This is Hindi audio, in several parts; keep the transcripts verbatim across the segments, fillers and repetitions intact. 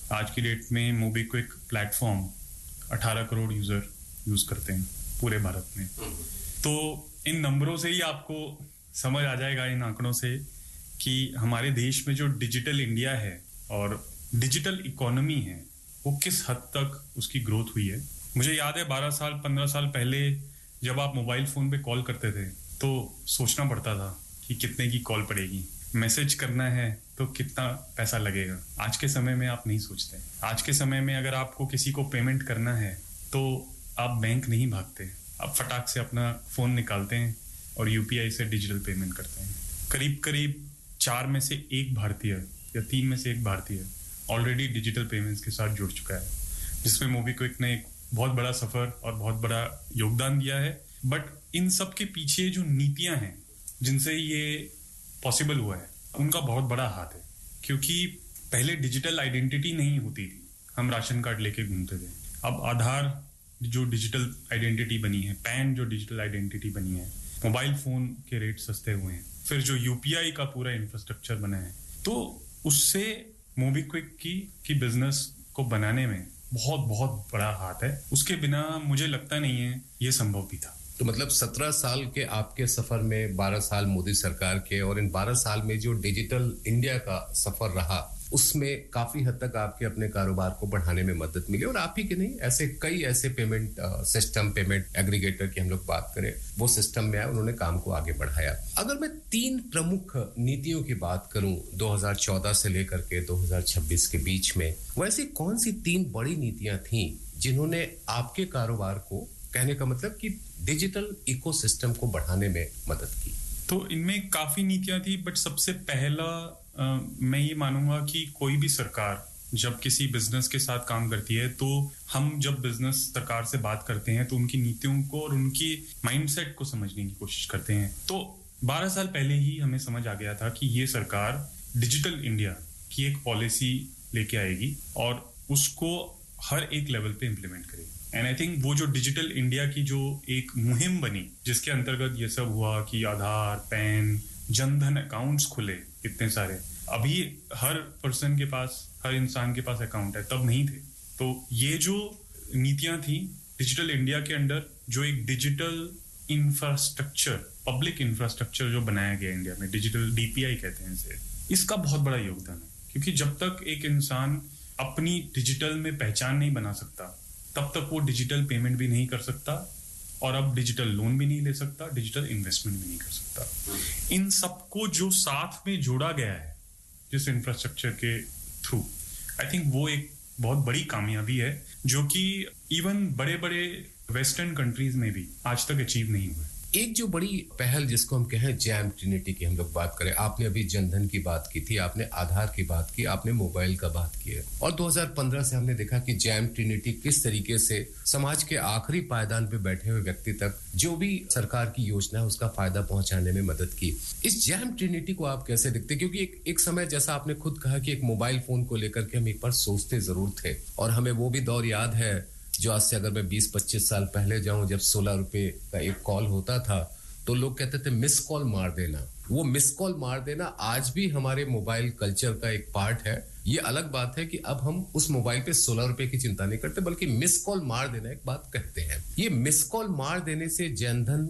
आज की डेट में मोबीक्विक प्लेटफॉर्म अठारह करोड़ यूजर यूज करते हैं पूरे भारत में। तो इन नंबरों से ही आपको समझ आ जाएगा, इन आंकड़ों से, कि हमारे देश में जो डिजिटल इंडिया है और डिजिटल इकोनॉमी है वो किस हद तक उसकी ग्रोथ हुई है। मुझे याद है बारह साल पंद्रह साल पहले जब आप मोबाइल फोन पे कॉल करते थे तो सोचना पड़ता था कि कितने की कॉल पड़ेगी, मैसेज करना है तो कितना पैसा लगेगा। आज के समय में आप नहीं सोचते। आज के समय में अगर आपको किसी को पेमेंट करना है तो आप बैंक नहीं भागते, आप फटाक से अपना फोन निकालते हैं और यूपीआई से डिजिटल पेमेंट करते हैं। करीब करीब चार में से एक भारतीय या तीन में से एक भारतीय ऑलरेडी डिजिटल पेमेंट्स के साथ जुड़ चुका है, जिसमें मोबीक्विक ने एक बहुत बड़ा सफर और बहुत बड़ा योगदान दिया है। बट इन सब के पीछे जो नीतियां हैं जिनसे ये पॉसिबल हुआ है उनका बहुत बड़ा हाथ है, क्योंकि पहले डिजिटल आइडेंटिटी नहीं होती थी, हम राशन कार्ड लेके घूमते थे। अब आधार जो डिजिटल आइडेंटिटी बनी है, पैन जो डिजिटल आइडेंटिटी बनी है, मोबाइल फोन के रेट सस्ते हुए हैं, फिर जो यूपीआई का पूरा इंफ्रास्ट्रक्चर बना है, तो उससे मोबीक्विक की की बिजनेस को बनाने में बहुत बहुत बड़ा हाथ है। उसके बिना मुझे लगता नहीं है ये संभव भी था। तो मतलब सत्रह साल के आपके सफर में बारह साल मोदी सरकार के, और इन बारह साल में जो डिजिटल इंडिया का सफर रहा उसमें काफी हद तक आपके अपने कारोबार को बढ़ाने में मदद मिली। और आप ही के नहीं, ऐसे कई ऐसे पेमेंट सिस्टम, पेमेंट एग्रीगेटर की हम लोग बात करें, वो सिस्टम में आए, उन्होंने काम को आगे बढ़ाया। अगर मैं तीन प्रमुख नीतियों की बात करूं दो हज़ार चौदह से लेकर के दो हज़ार छब्बीस के बीच में, वैसी कौन सी तीन बड़ी नीतियां थीं जिन्होंने आपके कारोबार को, कहने का मतलब कि डिजिटल इकोसिस्टम को बढ़ाने में मदद की? तो इनमें काफी नीतियां थी, बट सबसे पहला आ, मैं ये मानूंगा कि कोई भी सरकार जब किसी बिजनेस के साथ काम करती है, तो हम जब बिजनेस सरकार से बात करते हैं तो उनकी नीतियों को और उनकी माइंडसेट को समझने की कोशिश करते हैं। तो बारह साल पहले ही हमें समझ आ गया था कि ये सरकार डिजिटल इंडिया की एक पॉलिसी लेके आएगी और उसको हर एक लेवल पे इम्प्लीमेंट करेगी। एंड आई थिंक वो जो डिजिटल इंडिया की जो एक मुहिम बनी, जिसके अंतर्गत ये सब हुआ कि आधार, पैन, जनधन अकाउंट्स खुले इतने सारे, अभी हर पर्सन के पास, हर इंसान के पास अकाउंट है, तब नहीं थे। तो ये जो नीतियां थी डिजिटल इंडिया के अंडर, जो एक डिजिटल इंफ्रास्ट्रक्चर, पब्लिक इंफ्रास्ट्रक्चर जो बनाया गया इंडिया में, डिजिटल डीपीआई कहते हैं इसे, इसका बहुत बड़ा योगदान है। क्योंकि जब तक एक इंसान अपनी डिजिटल में पहचान नहीं बना सकता, तब तक वो डिजिटल पेमेंट भी नहीं कर सकता, और अब डिजिटल लोन भी नहीं ले सकता, डिजिटल इन्वेस्टमेंट भी नहीं कर सकता। इन सबको जो साथ में जोड़ा गया है जिस इंफ्रास्ट्रक्चर के थ्रू, आई थिंक वो एक बहुत बड़ी कामयाबी है, जो कि इवन बड़े बड़े वेस्टर्न कंट्रीज में भी आज तक अचीव नहीं हुआ। एक जो बड़ी पहल जिसको हम कहें जैम ट्रिनिटी की हम लोग बात करें, आपने अभी जनधन की बात की थी, आपने आधार की बात की, आपने मोबाइल का बात की है, और दो हज़ार पंद्रह से हमने देखा कि जैम ट्रिनिटी किस तरीके से समाज के आखिरी पायदान पे बैठे हुए व्यक्ति तक जो भी सरकार की योजना है उसका फायदा पहुंचाने में मदद की। इस जैम ट्रिनिटी को आप कैसे देखते? क्योंकि एक, एक समय जैसा आपने खुद कहा कि एक मोबाइल फोन को लेकर के हम एक बार सोचते जरूर थे, और हमें वो भी दौर याद है जो आज से अगर मैं बीस पच्चीस साल पहले जाऊं, जब सोलह रुपए का एक कॉल होता था तो लोग कहते थे मिस कॉल मार देना। वो मिस कॉल मार देना आज भी हमारे मोबाइल कल्चर का एक पार्ट है। ये अलग बात है कि अब हम उस मोबाइल पे सोलह रुपए की चिंता नहीं करते, बल्कि मिस कॉल मार देना एक बात कहते हैं। ये मिस कॉल मार देने से जनधन,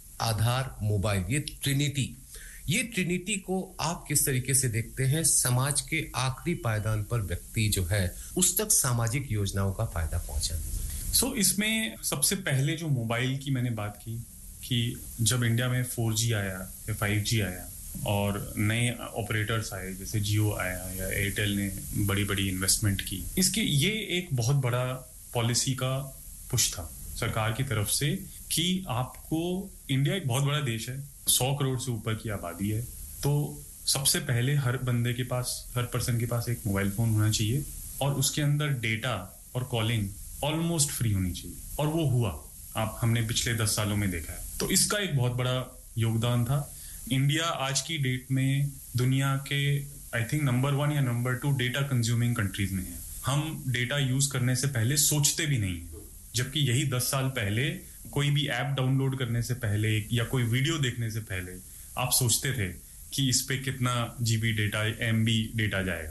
आधार, मोबाइल, ये ट्रिनिटी ये ट्रिनिटी को आप किस तरीके से देखते हैं? समाज के आखिरी पायदान पर व्यक्ति जो है उस तक सामाजिक योजनाओं का फायदा पहुंचाने में। सो so, इसमें सबसे पहले जो मोबाइल की मैंने बात की कि जब इंडिया में फोर जी आया या फाइव जी आया और नए ऑपरेटर्स आए, जैसे जियो आया या एयरटेल ने बड़ी बड़ी इन्वेस्टमेंट की, इसके ये एक बहुत बड़ा पॉलिसी का पुश था सरकार की तरफ से कि आपको, इंडिया एक बहुत बड़ा देश है, सौ करोड़ से ऊपर की आबादी है, तो सबसे पहले हर बंदे के पास, हर पर्सन के पास एक मोबाइल फोन होना चाहिए और उसके अंदर डेटा और कॉलिंग ऑलमोस्ट फ्री होनी चाहिए। और वो हुआ, आप हमने पिछले दस सालों में देखा है। तो इसका एक बहुत बड़ा योगदान था। इंडिया आज की डेट में दुनिया के आई थिंक नंबर वन या number two data consuming countries में है। हम डेटा यूज करने से पहले सोचते भी नहीं है, जबकि यही दस साल पहले कोई भी ऐप डाउनलोड करने से पहले या कोई वीडियो देखने से पहले आप सोचते थे कि इस पे कितना जीबी डेटा, एमबी डेटा जाएगा।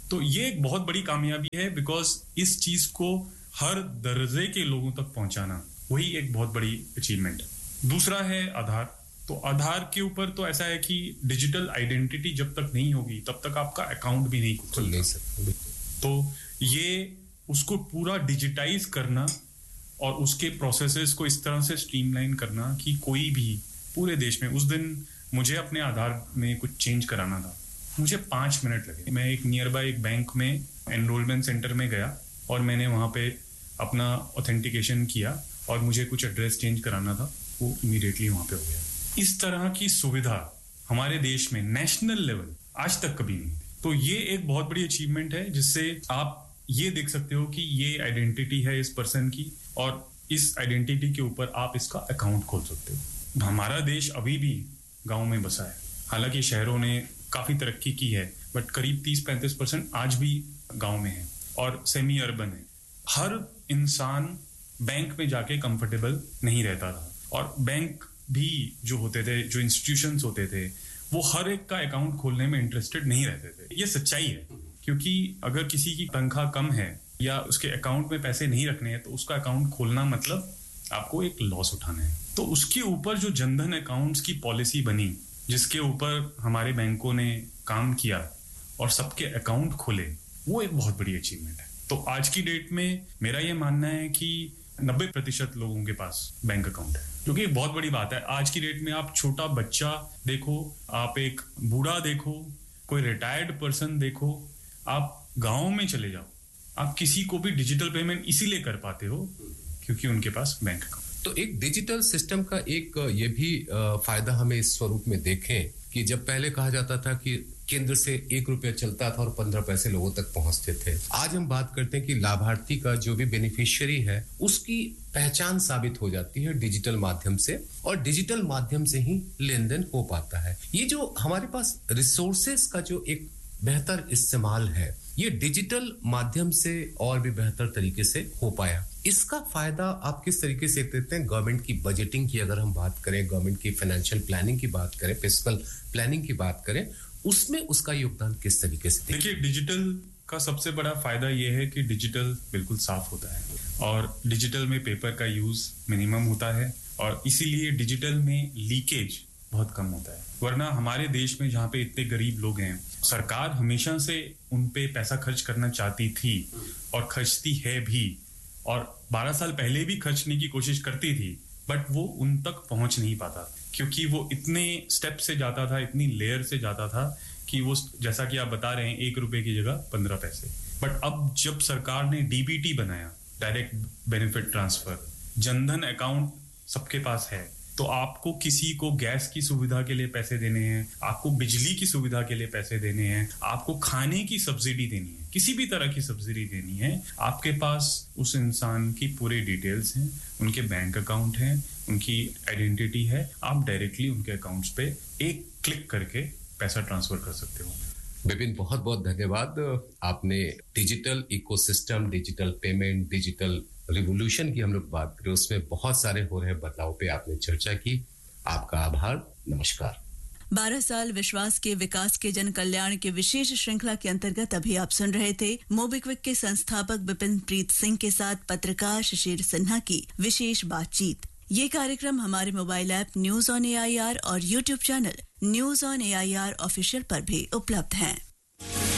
तो ये एक बहुत बड़ी कामयाबी है, बिकॉज इस चीज को हर दर्जे के लोगों तक पहुंचाना वही एक बहुत बड़ी अचीवमेंट है। दूसरा है आधार। तो आधार के ऊपर तो ऐसा है कि डिजिटल आइडेंटिटी जब तक नहीं होगी तब तक आपका अकाउंट भी नहीं खुल सकता। तो ये उसको पूरा डिजिटाइज करना और उसके प्रोसेसेस को इस तरह से स्ट्रीमलाइन करना कि कोई भी पूरे देश में, उस दिन मुझे अपने आधार में कुछ चेंज कराना था, मुझे पांच मिनट लगे। मैं एक नियर बाय एक बैंक में एनरोलमेंट सेंटर में गया और मैंने वहां पे अपना ऑथेंटिकेशन किया और मुझे कुछ एड्रेस चेंज कराना था, वो इमीडिएटली वहां पे हो गया। इस तरह की सुविधा हमारे देश में नेशनल लेवल आज तक कभी नहीं थी। तो ये एक बहुत बड़ी अचीवमेंट है जिससे आप ये देख सकते हो कि ये आइडेंटिटी है इस पर्सन की और इस आइडेंटिटी के ऊपर आप इसका अकाउंट खोल सकते हो। हमारा देश अभी भी गांव में बसा है, हालांकि शहरों ने काफी तरक्की की है, बट करीब तीस पैंतीस परसेंट आज भी गांव में है और सेमी अर्बन है। हर इंसान बैंक में जाके कंफर्टेबल नहीं रहता था और बैंक भी जो होते थे, जो इंस्टीट्यूशंस होते थे, वो हर एक का अकाउंट खोलने में इंटरेस्टेड नहीं रहते थे। ये सच्चाई है, क्योंकि अगर किसी की तनख्वाह कम है या उसके अकाउंट में पैसे नहीं रखने हैं तो उसका अकाउंट खोलना मतलब आपको एक लॉस उठाना है। तो उसके ऊपर जो जनधन अकाउंट्स की पॉलिसी बनी, जिसके ऊपर हमारे बैंकों ने काम किया और सबके अकाउंट खोले, वो एक बहुत बड़ी अचीवमेंट है। तो आज की डेट में मेरा ये मानना है कि नब्बे प्रतिशत लोगों के पास बैंक अकाउंट है, जो कि एक बहुत बड़ी बात है। आज की डेट में आप छोटा बच्चा देखो, आप एक बूढ़ा देखो, कोई रिटायर्ड पर्सन देखो, आप गांव में चले जाओ, आप किसी को भी डिजिटल पेमेंट इसीलिए कर पाते हो क्योंकि उनके पास बैंक अकाउंट। तो एक डिजिटल सिस्टम का एक ये भी फायदा हमें इस स्वरूप में देखें कि जब पहले कहा जाता था कि केंद्र से एक रुपया चलता था और पंद्रह पैसे लोगों तक पहुंचते थे, आज हम बात करते हैं कि लाभार्थी का जो भी बेनिफिशियरी है उसकी पहचान साबित हो जाती है डिजिटल माध्यम से और डिजिटल माध्यम से ही लेन देन हो पाता है। ये जो हमारे पास रिसोर्सेस का जो एक बेहतर इस्तेमाल है, ये डिजिटल माध्यम से और भी बेहतर तरीके से हो पाया। इसका फायदा आप किस तरीके से देते हैं? गवर्नमेंट की बजटिंग की अगर हम बात करें, गवर्नमेंट की फाइनेंशियल प्लानिंग की बात करें, फिस्कल प्लानिंग की बात करें, उसमें उसका योगदान किस तरीके से? देखिए, डिजिटल का सबसे बड़ा फायदा यह है कि डिजिटल बिल्कुल साफ होता है और डिजिटल में पेपर का यूज मिनिमम होता है और इसीलिए डिजिटल में लीकेज बहुत कम होता है। वरना हमारे देश में जहाँ पे इतने गरीब लोग हैं, सरकार हमेशा से उन पे पैसा खर्च करना चाहती थी और खर्चती है भी, और बारह साल पहले भी खर्चने की कोशिश करती थी, बट वो उन तक पहुंच नहीं पाता क्योंकि वो इतने स्टेप से जाता था, इतनी लेयर से जाता था कि वो, जैसा कि आप बता रहे हैं, एक रुपए की जगह पंद्रह पैसे। बट अब जब सरकार ने डीबीटी बनाया, direct benefit transfer, Jan Dhan account सबके पास है, तो आपको किसी को गैस की सुविधा के लिए पैसे देने हैं, आपको बिजली की सुविधा के लिए पैसे देने हैं, आपको खाने की सब्सिडी देनी है, किसी भी तरह की सब्सिडी देनी है, आपके पास उस इंसान की पूरी डिटेल्स हैं, उनके बैंक अकाउंट हैं, उनकी आइडेंटिटी है, आप डायरेक्टली उनके अकाउंट्स पे एक क्लिक करके पैसा ट्रांसफर कर सकते हो। विपिन, बहुत बहुत धन्यवाद। आपने digital ecosystem, digital payment, digital revolution की हम लोग बात करें, उसमें बहुत सारे हो रहे बदलाव पे आपने चर्चा की। आपका आभार, नमस्कार। बारह साल विश्वास के विकास के जन कल्याण के विशेष श्रृंखला के अंतर्गत अभी आप सुन रहे थे मोबिक्विक के संस्थापक विपिन प्रीत सिंह के साथ पत्रकार शिशिर सिन्हा की विशेष बातचीत। ये कार्यक्रम हमारे mobile app news on AIR और YouTube channel news on AIR official पर भी उपलब्ध है।